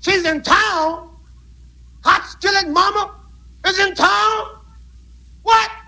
She's in town. Hot skillet mama is in town. What?